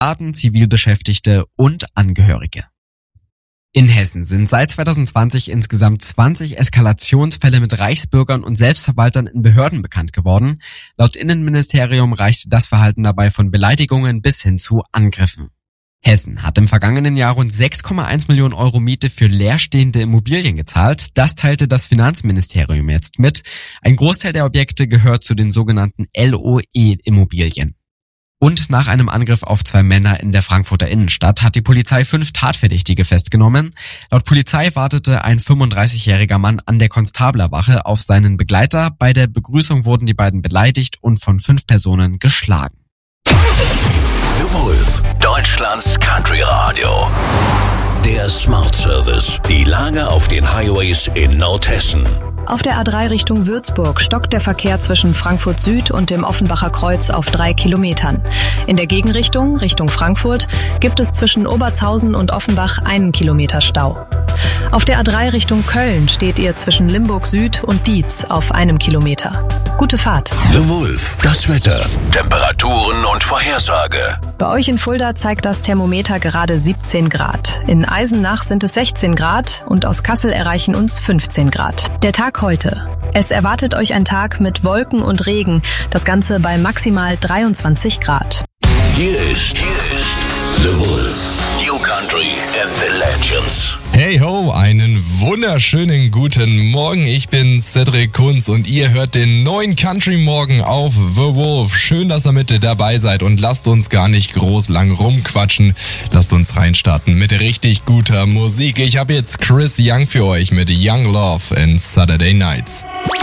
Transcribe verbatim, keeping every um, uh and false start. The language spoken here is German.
Soldaten, Zivilbeschäftigte und Angehörige. In Hessen sind seit zwanzig zwanzig insgesamt zwanzig Eskalationsfälle mit Reichsbürgern und Selbstverwaltern in Behörden bekannt geworden. Laut Innenministerium reichte das Verhalten dabei von Beleidigungen bis hin zu Angriffen. Hessen hat im vergangenen Jahr rund sechs Komma eins Millionen Euro Miete für leerstehende Immobilien gezahlt. Das teilte das Finanzministerium jetzt mit. Ein Großteil der Objekte gehört zu den sogenannten L O E-Immobilien. Und nach einem Angriff auf zwei Männer in der Frankfurter Innenstadt hat die Polizei fünf Tatverdächtige festgenommen. Laut Polizei wartete ein fünfunddreißigjähriger Mann an der Konstablerwache auf seinen Begleiter. Bei der Begrüßung wurden die beiden beleidigt und von fünf Personen geschlagen. The Wolf, Deutschlands Country Radio. Der Smart Service. Die Lage auf den Highways in Nordhessen. Auf der A drei Richtung Würzburg stockt der Verkehr zwischen Frankfurt Süd und dem Offenbacher Kreuz auf drei Kilometern. In der Gegenrichtung, Richtung Frankfurt, gibt es zwischen Obertshausen und Offenbach einen Kilometer Stau. Auf der A drei Richtung Köln steht ihr zwischen Limburg Süd und Dietz auf einem Kilometer. Gute Fahrt. The Wolf, das Wetter, Temperaturen und Vorhersage. Bei euch in Fulda zeigt das Thermometer gerade siebzehn Grad. In Eisenach sind es sechzehn Grad und aus Kassel erreichen uns fünfzehn Grad. Der Tag heute. Es erwartet euch ein Tag mit Wolken und Regen. Das Ganze bei maximal dreiundzwanzig Grad. Hier ist, hier ist The Wolf. New Country and the Legends. Hey ho, einen wunderschönen guten Morgen. Ich bin Cedric Kunz und ihr hört den neuen Country Morgen auf The Wolf. Schön, dass ihr mit dabei seid und lasst uns gar nicht groß lang rumquatschen. Lasst uns reinstarten mit richtig guter Musik. Ich habe jetzt Chris Young für euch mit Young Love and Saturday Nights.